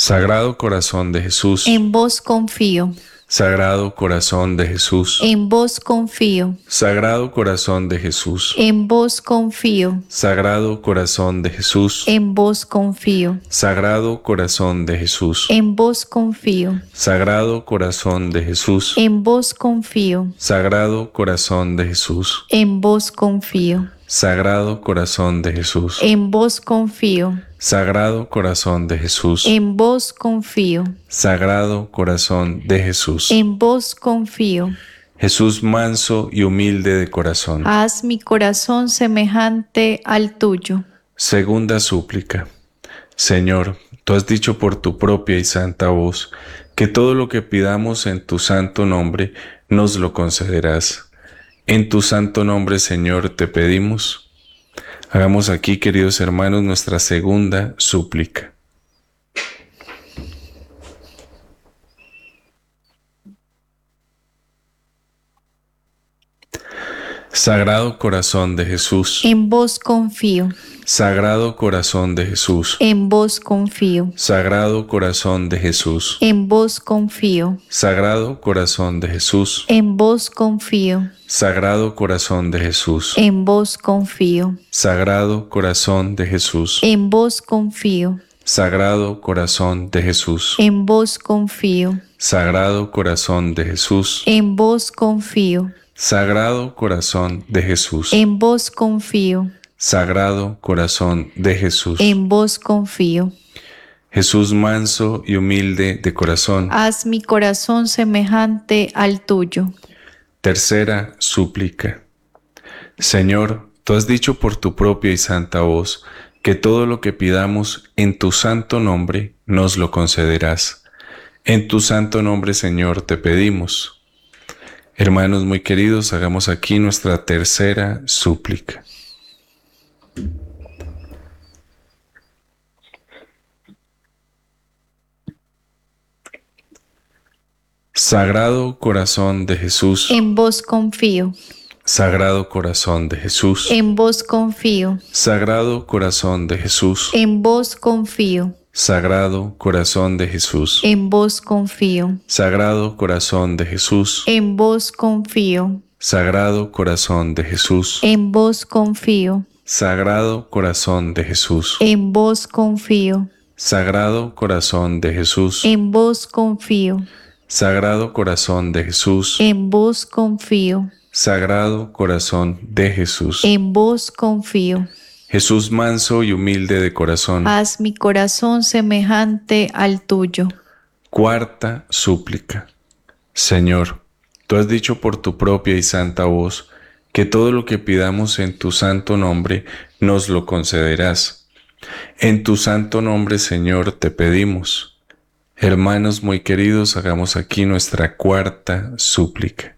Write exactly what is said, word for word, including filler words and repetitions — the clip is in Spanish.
Sagrado Corazón de Jesús, En vos confío. Sagrado Corazón de Jesús, En vos confío. Sagrado Corazón de Jesús, En vos confío. Sagrado Corazón de Jesús, En vos confío. Sagrado Corazón de Jesús, En vos confío. Sagrado Corazón de Jesús, En vos confío. Sagrado Corazón de Jesús, En vos confío. Sagrado Corazón de Jesús, En vos confío. Sagrado Corazón de Jesús, En vos confío. Sagrado Corazón de Jesús. En vos confío. Jesús manso y humilde de corazón. Haz mi corazón semejante al tuyo. Segunda súplica. Señor, tú has dicho por tu propia y santa voz que todo lo que pidamos en tu santo nombre nos lo concederás. En tu santo nombre, Señor, te pedimos. Hagamos aquí, queridos hermanos, nuestra segunda súplica. Sagrado Corazón de Jesús, En vos confío. Sagrado Corazón de Jesús, En vos confío. Sagrado Corazón de Jesús, En vos confío. Sagrado Corazón de Jesús, En vos confío. Sagrado Corazón de Jesús, En vos confío. Sagrado Corazón de Jesús, En vos confío. Sagrado Corazón de Jesús, En vos confío. Sagrado Corazón de Jesús, En vos confío. Sagrado Corazón de Jesús, En vos confío. Sagrado Corazón de Jesús. En vos confío. Jesús manso y humilde de corazón. Haz mi corazón semejante al tuyo. Tercera súplica. Señor, tú has dicho por tu propia y santa voz que todo lo que pidamos en tu santo nombre nos lo concederás. En tu santo nombre, Señor, te pedimos. Hermanos muy queridos, hagamos aquí nuestra tercera súplica. Sagrado Corazón de Jesús, En vos confío. Sagrado Corazón de Jesús, En vos confío. Sagrado Corazón de Jesús, En vos confío. Sagrado Corazón de Jesús, En vos confío. Sagrado Corazón de Jesús, En vos confío. Sagrado Corazón de Jesús, En vos confío. Sagrado Corazón de Jesús, En vos confío. Sagrado Corazón de Jesús, En vos confío. Sagrado Corazón de Jesús, En vos confío. Sagrado Corazón de Jesús. En vos confío. Jesús manso y humilde de corazón. Haz mi corazón semejante al tuyo. Cuarta súplica. Señor, tú has dicho por tu propia y santa voz que todo lo que pidamos en tu santo nombre nos lo concederás. En tu santo nombre, Señor, te pedimos. Hermanos muy queridos, hagamos aquí nuestra cuarta súplica.